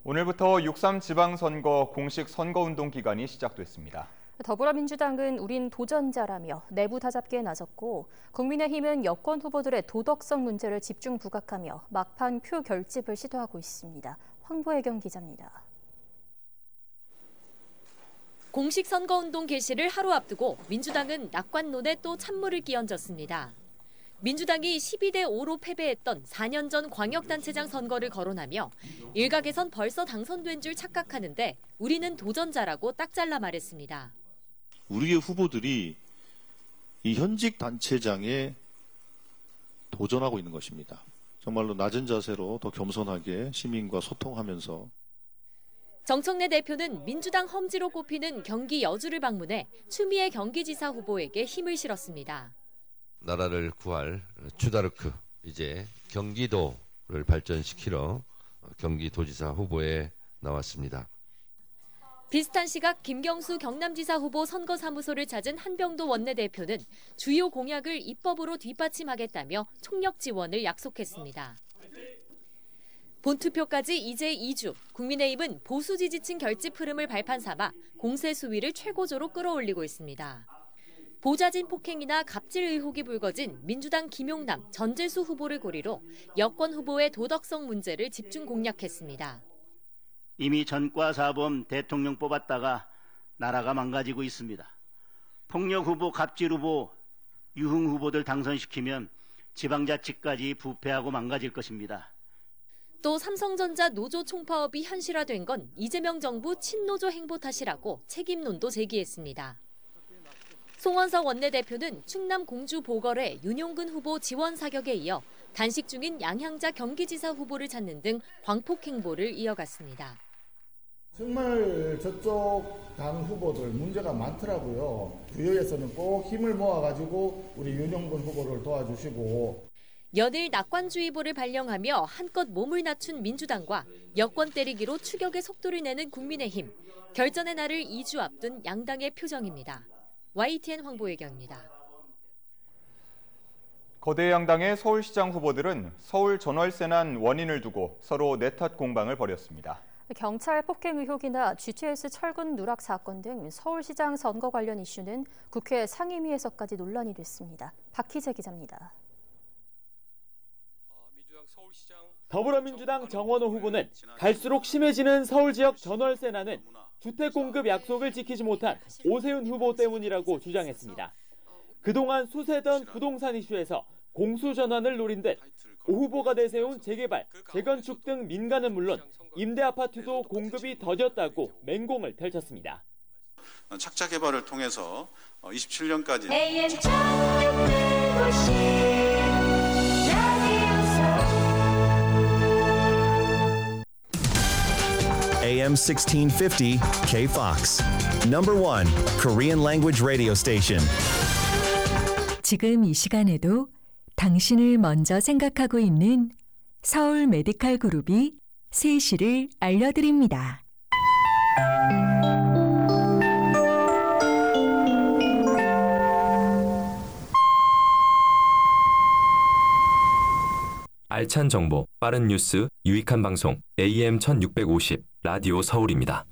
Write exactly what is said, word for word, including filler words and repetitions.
오늘부터 육삼 지방선거 공식 선거운동 기간이 시작됐습니다. 더불어민주당은 우린 도전자라며 내부 다잡기에 나섰고 국민의힘은 여권 후보들의 도덕성 문제를 집중 부각하며 막판 표 결집을 시도하고 있습니다. 황보혜경 기자입니다. 공식 선거운동 개시를 하루 앞두고 민주당은 낙관론에 또 찬물을 끼얹었습니다. 민주당이 십이 대 오로 패배했던 사 년 전 광역단체장 선거를 거론하며 일각에선 벌써 당선된 줄 착각하는데 우리는 도전자라고 딱 잘라 말했습니다. 우리의 후보들이 이 현직 단체장에 도전하고 있는 것입니다. 정말로 낮은 자세로 더 겸손하게 시민과 소통하면서. 정청래 대표는 민주당 험지로 꼽히는 경기 여주를 방문해 추미애 경기지사 후보에게 힘을 실었습니다. 나라를 구할 주다르크, 이제 경기도를 발전시키러 경기도지사 후보에 나왔습니다. 비슷한 시각 김경수 경남지사 후보 선거사무소를 찾은 한병도 원내대표는 주요 공약을 입법으로 뒷받침하겠다며 총력 지원을 약속했습니다. 본투표까지 이제 이 주, 국민의힘은 보수 지지층 결집 흐름을 발판 삼아 공세 수위를 최고조로 끌어올리고 있습니다. 보좌진 폭행이나 갑질 의혹이 불거진 민주당 김용남, 전재수 후보를 고리로 여권 후보의 도덕성 문제를 집중 공략했습니다. 이미 전과사범 대통령 뽑았다가 나라가 망가지고 있습니다. 폭력 후보, 갑질 후보, 유흥 후보들 당선시키면 지방자치까지 부패하고 망가질 것입니다. 또 삼성전자 노조 총파업이 현실화된 건 이재명 정부 친노조 행보 탓이라고 책임론도 제기했습니다. 송원석 원내대표는 충남 공주 보궐의 윤용근 후보 지원 사격에 이어 단식 중인 양향자 경기지사 후보를 찾는 등 광폭 행보를 이어갔습니다. 정말 저쪽 당 후보들 문제가 많더라고요. 주요에서는 꼭 힘을 모아가지고 우리 윤용근 후보를 도와주시고. 연일 낙관주의보를 발령하며 한껏 몸을 낮춘 민주당과 여권 때리기로 추격의 속도를 내는 국민의힘. 결전의 날을 이 주 앞둔 양당의 표정입니다. 와이티엔 황보혜경입니다. 거대 양당의 서울시장 후보들은 서울 전월세난 원인을 두고 서로 내탓 공방을 벌였습니다. 경찰 폭행 의혹이나 지티에스 철근 누락 사건 등 서울시장 선거 관련 이슈는 국회 상임위에서까지 논란이 됐습니다. 박희재 기자입니다. 더불어민주당 정원호 후보는 갈수록 심해지는 서울 지역 전월세난은 주택 공급 약속을 지키지 못한 오세훈 후보 때문이라고 주장했습니다. 그동안 수세던 부동산 이슈에서 공수전환을 노린 듯 오 후보가 내세운 재개발, 재건축 등 민간은 물론 임대 아파트도 공급이 더뎠다고 맹공을 펼쳤습니다. 착자 개발을 통해서 이십칠 년까지 에이엠 sixteen fifty K-Fox. Number one Korean language radio station. 지금 이 시간에도 당신을 먼저 생각하고 있는 서울 메디칼 그룹이 세 시를 알려드립니다. 알찬 정보, 빠른 뉴스, 유익한 방송 에이엠 천육백오십 라디오 서울입니다.